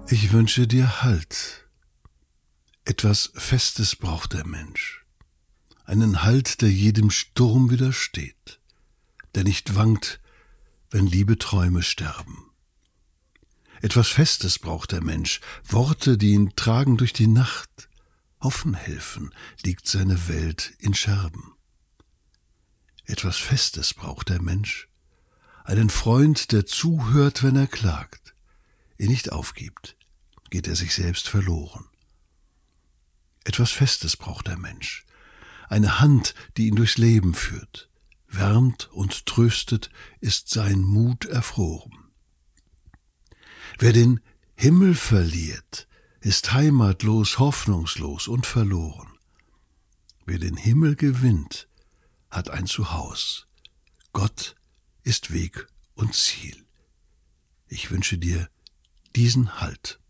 Ich wünsche dir Halt. Etwas Festes braucht der Mensch. Einen Halt, der jedem Sturm widersteht, der nicht wankt, wenn liebe Träume sterben. Etwas Festes braucht der Mensch, Worte, die ihn tragen durch die Nacht. Hoffen helfen, liegt seine Welt in Scherben. Etwas Festes braucht der Mensch, einen Freund, der zuhört, wenn er klagt, ihn nicht aufgibt, geht er sich selbst verloren. Etwas Festes braucht der Mensch, eine Hand, die ihn durchs Leben führt, wärmt und tröstet, ist sein Mut erfroren. Wer den Himmel verliert, ist heimatlos, hoffnungslos und verloren. Wer den Himmel gewinnt, hat ein Zuhaus. Gott ist Weg und Ziel. Ich wünsche dir diesen Halt.